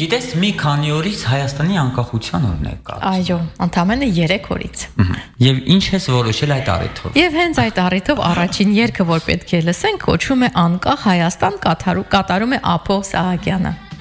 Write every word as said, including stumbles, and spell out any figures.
գիտես, մի քանի օրից Հայաստանի անկախության օրն է կա։ Այո, ընդամենը երեք օրից։ Եվ ինչ ես որոշել այդ առիթով։ Եվ հենց այդ առիթով առաջին երգը, որ պետք է լսենք, կոչվում է Անկախ Հայաստան, կատարում է Ափո Սահակյանը։